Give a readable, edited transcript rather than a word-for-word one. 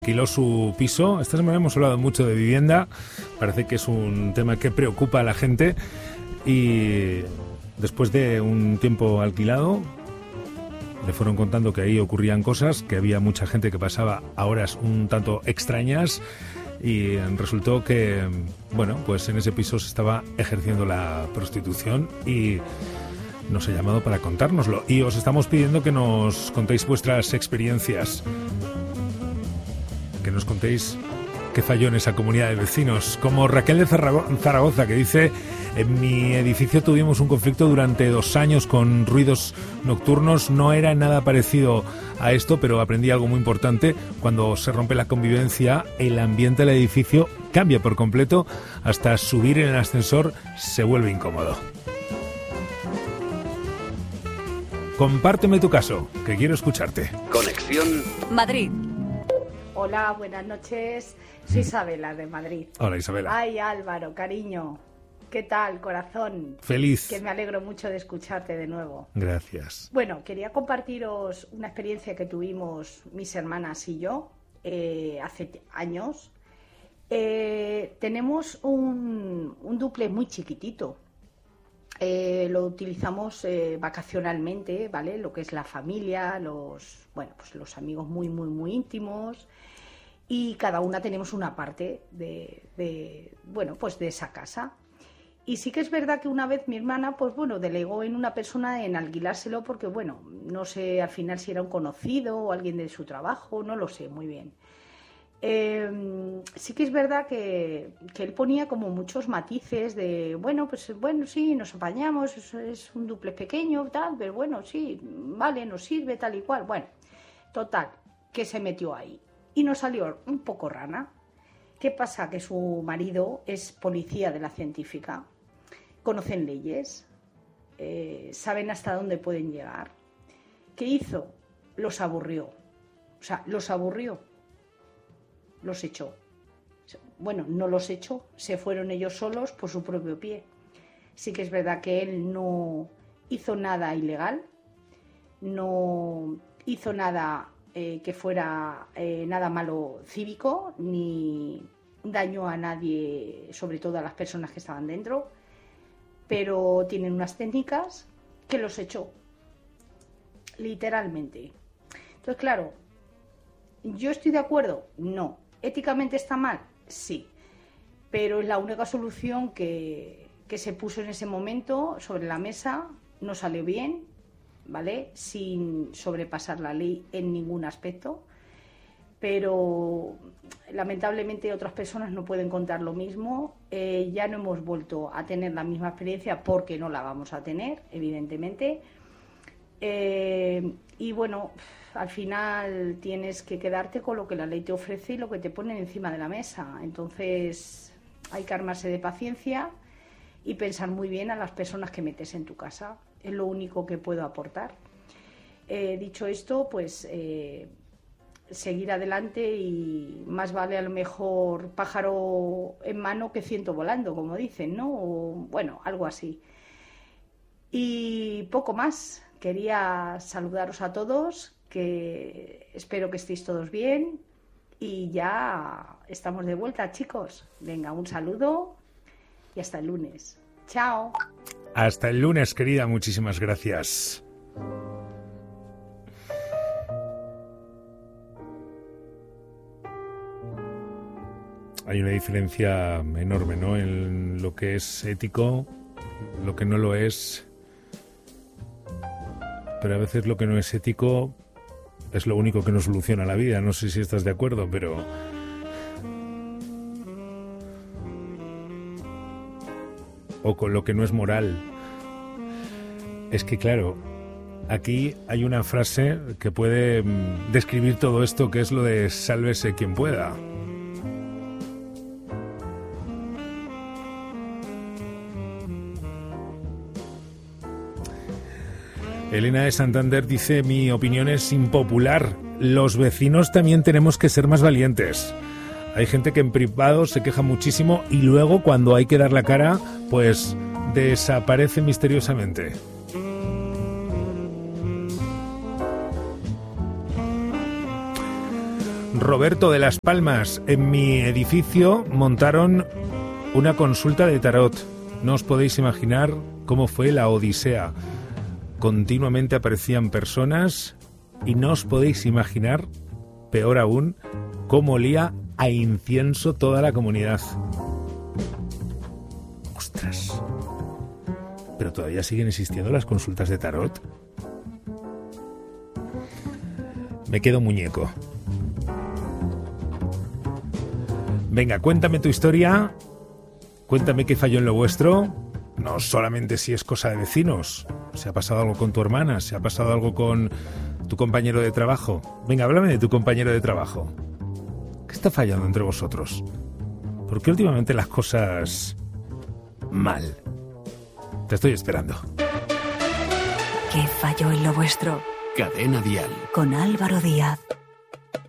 Alquiló su piso. Esta semana hemos hablado mucho de vivienda. Parece que es un tema que preocupa a la gente. Y después de un tiempo alquilado, le fueron contando que ahí ocurrían cosas, que había mucha gente que pasaba a horas un tanto extrañas. Y resultó que, bueno, pues en ese piso se estaba ejerciendo la prostitución y nos ha llamado para contárnoslo. Y os estamos pidiendo que nos contéis vuestras experiencias. Que nos contéis qué falló en esa comunidad de vecinos. Como Raquel de Zaragoza, que dice: en mi edificio tuvimos un conflicto durante 2 años con ruidos nocturnos. No era nada parecido a esto, pero aprendí algo muy importante. Cuando se rompe la convivencia, el ambiente del edificio cambia por completo. Hasta subir en el ascensor se vuelve incómodo. Compárteme tu caso, que quiero escucharte. Conexión Madrid. Hola, buenas noches. Soy Isabela, de Madrid. Hola, Isabela. Ay, Álvaro, cariño. ¿Qué tal, corazón? Feliz. Que me alegro mucho de escucharte de nuevo. Gracias. Bueno, quería compartiros una experiencia que tuvimos mis hermanas y yo hace años. Tenemos un dúplex muy chiquitito. Lo utilizamos vacacionalmente, ¿vale? Lo que es la familia, los amigos muy, muy, muy íntimos. Y cada una tenemos una parte de esa casa. Y sí que es verdad que una vez mi hermana, delegó en una persona en alquilárselo porque, no sé al final si era un conocido o alguien de su trabajo, no lo sé muy bien. Sí que es verdad que él ponía como muchos matices de, sí, nos apañamos, es un dúplex pequeño, tal, pero sí, vale, nos sirve, tal y cual. Bueno, total, que se metió ahí. Y nos salió un poco rana. ¿Qué pasa? Que su marido es policía de la científica, conocen leyes, saben hasta dónde pueden llegar. ¿Qué hizo? Los aburrió. Los echó. Bueno, no los echó, se fueron ellos solos por su propio pie. Sí que es verdad que él no hizo nada ilegal, no hizo nada que fuera nada malo cívico, ni daño a nadie, sobre todo a las personas que estaban dentro, pero tienen unas técnicas que los echó, literalmente. Entonces, claro, ¿yo estoy de acuerdo? No. ¿Éticamente está mal? Sí. Pero es la única solución que se puso en ese momento sobre la mesa, no salió bien, ¿vale? Sin sobrepasar la ley en ningún aspecto. Pero lamentablemente otras personas no pueden contar lo mismo. Ya no hemos vuelto a tener la misma experiencia porque no la vamos a tener, evidentemente. Y bueno, al final tienes que quedarte con lo que la ley te ofrece y lo que te ponen encima de la mesa. Entonces hay que armarse de paciencia y pensar muy bien a las personas que metes en tu casa. Es lo único que puedo aportar. Dicho esto, seguir adelante, y más vale a lo mejor pájaro en mano que ciento volando, como dicen, ¿no? O, algo así. Y poco más. Quería saludaros a todos, que espero que estéis todos bien, y ya estamos de vuelta, chicos. Venga, un saludo y hasta el lunes. Chao. Hasta el lunes, querida, muchísimas gracias. Hay una diferencia enorme, ¿no?, en lo que es ético, lo que no lo es. Pero a veces lo que no es ético es lo único que nos soluciona la vida. No sé si estás de acuerdo, pero o con lo que no es moral. Es que, claro, aquí hay una frase que puede describir todo esto, que es lo de sálvese quien pueda. Elena de Santander dice: mi opinión es impopular. Los vecinos también tenemos que ser más valientes. Hay gente que en privado se queja muchísimo y luego, cuando hay que dar la cara, pues desaparece misteriosamente. Roberto de Las Palmas, en mi edificio montaron una consulta de tarot. No os podéis imaginar cómo fue la odisea. Continuamente aparecían personas y no os podéis imaginar, peor aún, cómo olía a incienso toda la comunidad. ¡Ostras! ¿Pero todavía siguen existiendo las consultas de tarot? Me quedo muñeco. Venga, cuéntame tu historia. Cuéntame qué falló en lo vuestro. No solamente si es cosa de vecinos. Si ha pasado algo con tu hermana, si ha pasado algo con tu compañero de trabajo. Venga, háblame de tu compañero de trabajo. ¿Qué está fallando entre vosotros? ¿Por qué últimamente las cosas mal? Te estoy esperando. ¿Qué falló en lo vuestro? Cadena Dial. Con Álvaro Díaz.